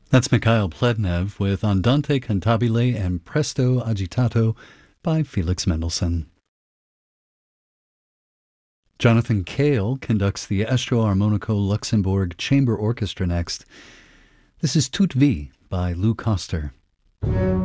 That's Mikhail Plednev with Andante Cantabile and Presto Agitato by Felix Mendelssohn. Jonathan Cale conducts the Estro Armonico Luxembourg Chamber Orchestra next. This is Toute Vie by Lou Koster.